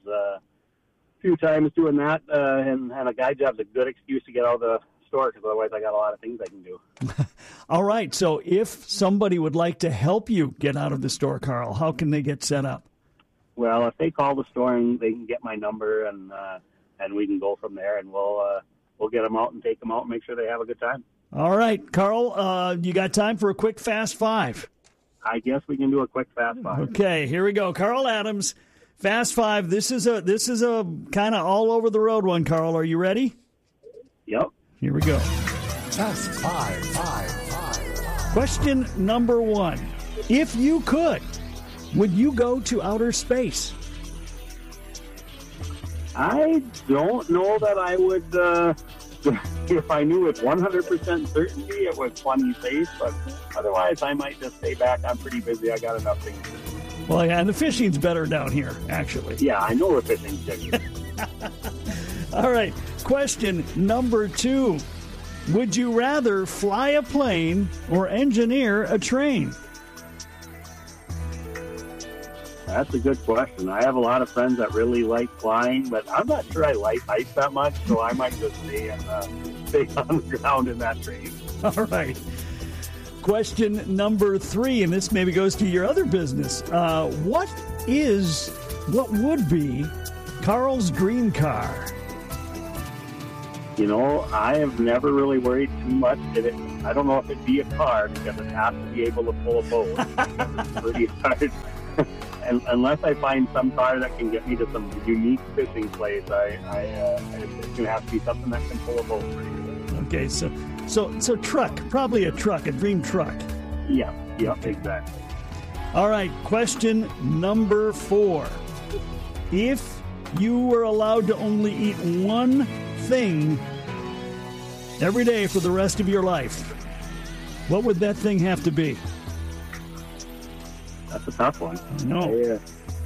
doing that, and a guide job's a good excuse to get out of the store, because otherwise I got a lot of things I can do. All right. So if somebody would like to help you get out of the store, Carl, how can they get set up? Well, if they call the store, and they can get my number, and we can go from there, and we'll get them out and take them out and make sure they have a good time. All right, Carl, you got time for a quick Fast Five? I guess we can do a quick Fast Five. Okay, here we go. Carl Adams, Fast Five. This is a kind of all over the road one, Carl. Are you ready? Yep. Here we go. Fast Five. Question number 1. If you could, would you go to outer space? I don't know that I would. If I knew with 100% certainty it was plenty safe, but otherwise I might just stay back. I'm pretty busy. I got enough things to do. Well, yeah, and the fishing's better down here, actually. Yeah, I know the fishing's good. All right. Question number 2. Would you rather fly a plane or engineer a train? That's a good question. I have a lot of friends that really like flying, but I'm not sure I like heights that much, so I might just stay on the ground in that train. All right. Question number 3, and this maybe goes to your other business. What would be Carl's dream car? You know, I have never really worried too much. I don't know if it'd be a car because it has to be able to pull a boat. It's pretty hard. And unless I find some car that can get me to some unique fishing place, it's going to have to be something that can pull a boat pretty good. Okay, so truck, probably a truck, a dream truck. Yeah, exactly. All right, question number 4. If you were allowed to only eat one thing every day for the rest of your life, what would that thing have to be? That's a tough one. No.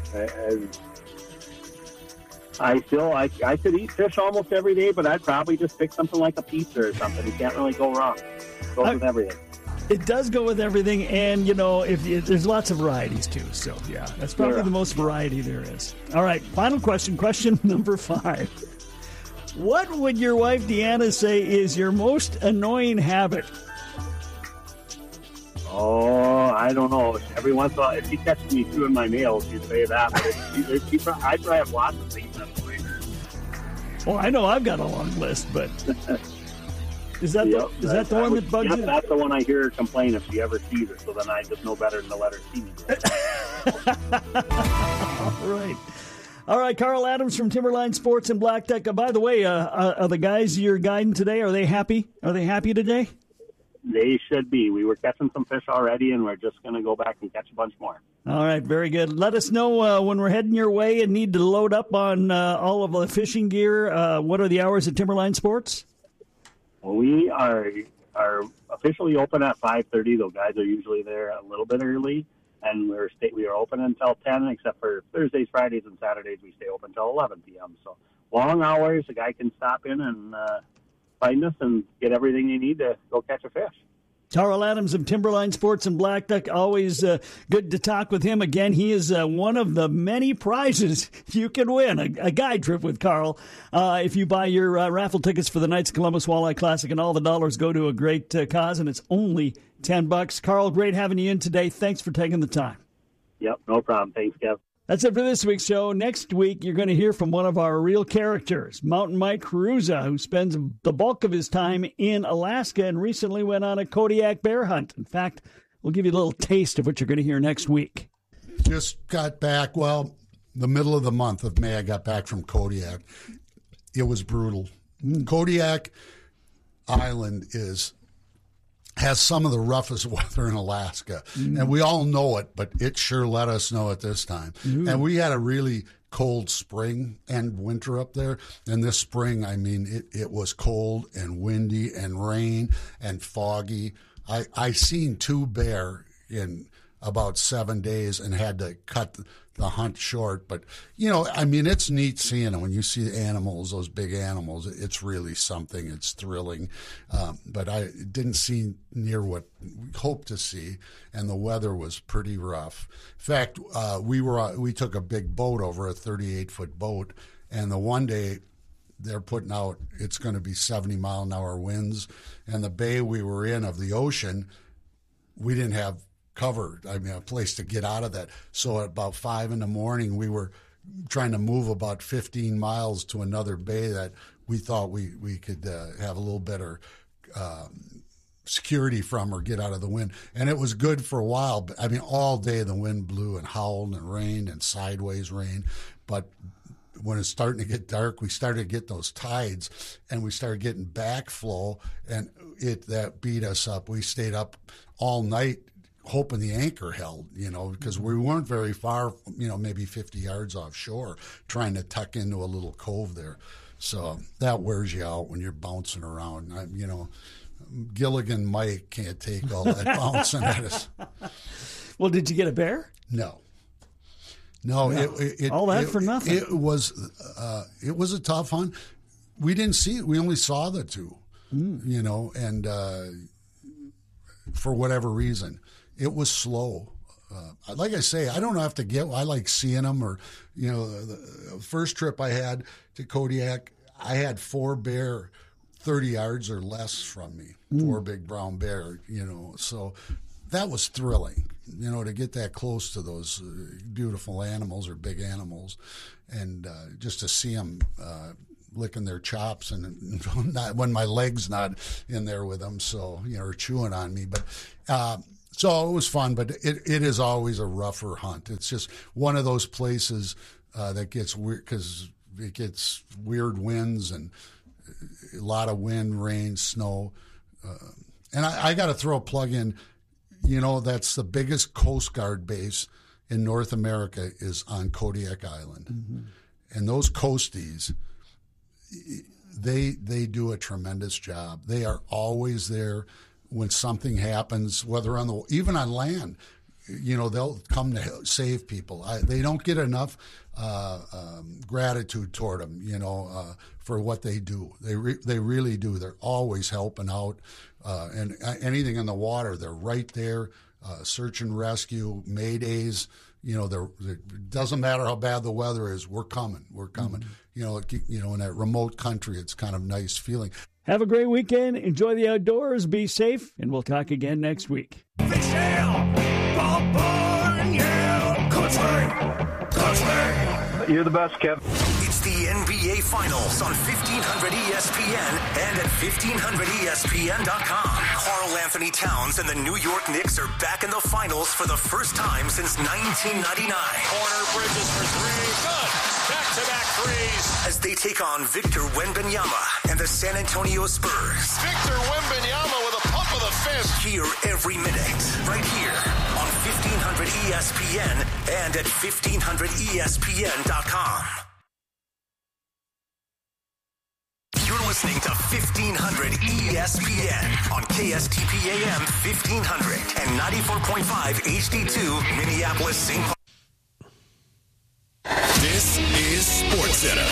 I could eat fish almost every day, but I'd probably just pick something like a pizza or something. You can't really go wrong. It goes with everything. It does go with everything, and, there's lots of varieties, too. So, yeah, that's probably the most variety there is. All right, final question, question number 5. What would your wife, Deanna, say is your most annoying habit? Oh, I don't know. Every once in a while, if she catches me chewing my nails, she'd say that. But I probably have lots of things that annoy her. Well, I know I've got a long list, but... Is that the one that bugs you? That's the one I hear her complain if she ever sees it, so then I just know better than to let her see me. All right, Carl Adams from Timberline Sports in Black Duck. By the way, are the guys you're guiding today, are they happy? Are they happy today? They should be. We were catching some fish already, and we're just going to go back and catch a bunch more. All right, very good. Let us know when we're heading your way and need to load up on all of the fishing gear. What are the hours at Timberline Sports? Well, we are officially open at 5:30. Those guys are usually there a little bit early, and we are open until 10, except for Thursdays, Fridays, and Saturdays. We stay open until 11 p.m. So long hours. A guy can stop in and find us and get everything you need to go catch a fish. Carl Adams of Timberline Sports and Black Duck. Always good to talk with him. Again, he is one of the many prizes you can win, a guide trip with Carl. If you buy your raffle tickets for the Knights of Columbus Walleye Classic, and all the dollars go to a great cause, and it's only $10. Carl, great having you in today. Thanks for taking the time. Yep, no problem. Thanks, Kev. That's it for this week's show. Next week, you're going to hear from one of our real characters, Mountain Mike Caruza, who spends the bulk of his time in Alaska and recently went on a Kodiak bear hunt. In fact, we'll give you a little taste of what you're going to hear next week. Just got back, the middle of the month of May, I got back from Kodiak. It was brutal. Kodiak Island has some of the roughest weather in Alaska. And we all know it, but it sure let us know it this time. And we had a really cold spring and winter up there. And this spring, it was cold and windy and rain and foggy. I seen 2 bear in about 7 days and had to cut the hunt short. But, it's neat seeing them. When you see animals, those big animals, it's really something. It's thrilling. But I didn't see near what we hoped to see, and the weather was pretty rough. In fact, we took a big boat over, a 38-foot boat, and the one day they're putting out, it's going to be 70-mile-an-hour winds, and the bay we were in of the ocean, we didn't have cover, a place to get out of that. So at about 5 in the morning, we were trying to move about 15 miles to another bay that we thought we could have a little better security from or get out of the wind. And it was good for a while. But, all day the wind blew and howled and rained and sideways rain. But when it's starting to get dark, we started to get those tides, and we started getting backflow, and that beat us up. We stayed up all night hoping the anchor held, because we weren't very far, maybe 50 yards offshore, trying to tuck into a little cove there. So that wears you out when you're bouncing around. Gilligan Mike can't take all that bouncing at us. Well, did you get a bear? No. All that for nothing. It was a tough hunt. We didn't see it. We only saw the 2, and for whatever reason. It was slow. Like I say, I don't have to I like seeing them. Or, the first trip I had to Kodiak, I had 4 bear 30 yards or less from me, 4 big brown bear, so that was thrilling. to get that close to those beautiful animals or big animals, and just to see them licking their chops and not when my leg's not in there with them, so or chewing on me. But so it was fun, but it is always a rougher hunt. It's just one of those places that gets weird because it gets weird winds and a lot of wind, rain, snow. And I got to throw a plug in. That's the biggest Coast Guard base in North America is on Kodiak Island. Mm-hmm. And those coasties, they do a tremendous job. They are always there when something happens, whether even on land. They'll come to save people. They don't get enough gratitude toward them, for what they do. They really do. They're always helping out. And anything in the water, they're right there. Search and rescue, maydays. It doesn't matter how bad the weather is. We're coming. Mm-hmm. In that remote country, it's kind of nice feeling. Have a great weekend. Enjoy the outdoors. Be safe, and we'll talk again next week. You're the best, Kev. It's the NBA Finals on 1500 ESPN and at 1500ESPN.com. Karl Anthony Towns and the New York Knicks are back in the finals for the first time since 1999. Corner, Bridges for three. Good. Back-to-back threes. As they take on Victor Wembanyama and the San Antonio Spurs. Victor Wembanyama with a pump of the fist. Hear every minute right here on 1500 ESPN and at 1500ESPN.com. You're listening to 1500 ESPN on KSTP AM 1500 and 94.5 HD2 Minneapolis, St. Paul. This is SportsCenter.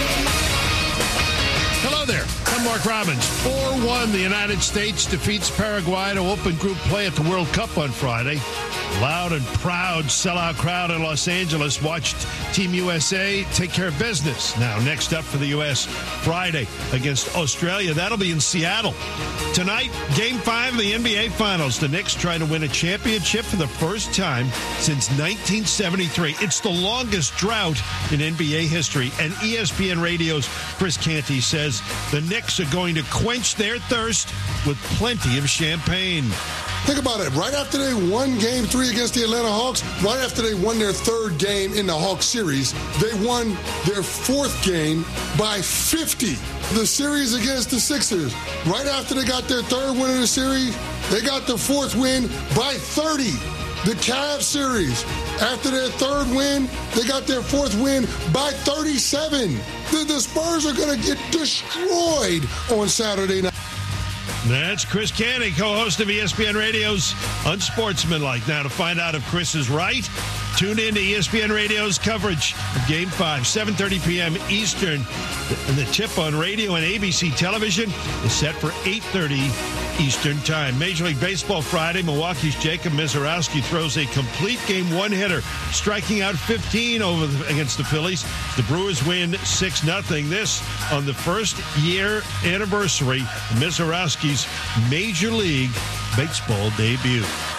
Hello there. I'm Mark Robbins. 4-1, the United States defeats Paraguay to open group play at the World Cup on Friday. Loud and proud sellout crowd in Los Angeles watched Team USA take care of business. Now, next up for the U.S., Friday against Australia. That'll be in Seattle. Tonight, Game 5 of the NBA Finals. The Knicks trying to win a championship for the first time since 1973. It's the longest drought in NBA history. And ESPN Radio's Chris Canty says the Knicks are going to quench their thirst with plenty of champagne. Think about it. Right after they won Game 3 against the Atlanta Hawks, right after they won their third game in the Hawks series, they won their fourth game by 50. The series against the Sixers, right after they got their third win of the series, they got the fourth win by 30. The Cavs series, after their third win, they got their fourth win by 37. The Spurs are going to get destroyed on Saturday night. That's Chris Canty, co-host of ESPN Radio's Unsportsmanlike. Now, to find out if Chris is right, tune in to ESPN Radio's coverage of Game 5, 7:30 p.m. Eastern. And the tip on radio and ABC television is set for 8:30 Eastern Time. Major League Baseball Friday, Milwaukee's Jacob Misiorowski throws a complete game one-hitter, striking out 15 against the Phillies. The Brewers win 6-0. This on the first year anniversary of Misiorowski's Major League Baseball debut.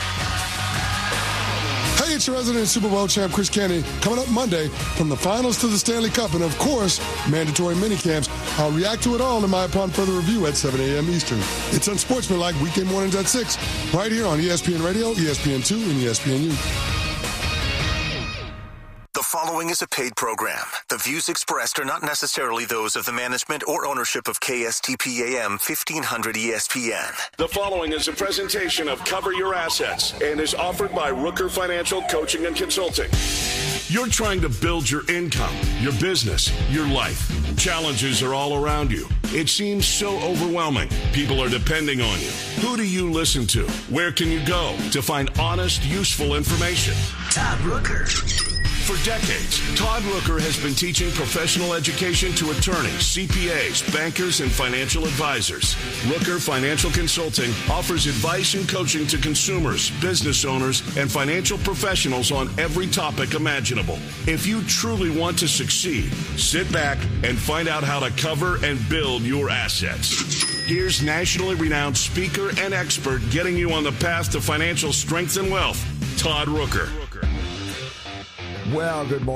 Hey, it's your resident Super Bowl champ, Chris Canty. Coming up Monday, from the finals to the Stanley Cup, and of course, mandatory minicamps. I'll react to it all in my upon further review at 7 a.m. Eastern. It's Unsportsmanlike, weekday mornings at 6, right here on ESPN Radio, ESPN2, and ESPNU. The following is a paid program. The views expressed are not necessarily those of the management or ownership of KSTP AM 1500 ESPN. The following is a presentation of Cover Your Assets and is offered by Rooker Financial Coaching and Consulting. You're trying to build your income, your business, your life. Challenges are all around you. It seems so overwhelming. People are depending on you. Who do you listen to? Where can you go to find honest, useful information? Todd Rooker. For decades, Todd Rooker has been teaching professional education to attorneys, CPAs, bankers, and financial advisors. Rooker Financial Consulting offers advice and coaching to consumers, business owners, and financial professionals on every topic imaginable. If you truly want to succeed, sit back and find out how to cover and build your assets. Here's nationally renowned speaker and expert getting you on the path to financial strength and wealth, Todd Rooker. Well, good morning.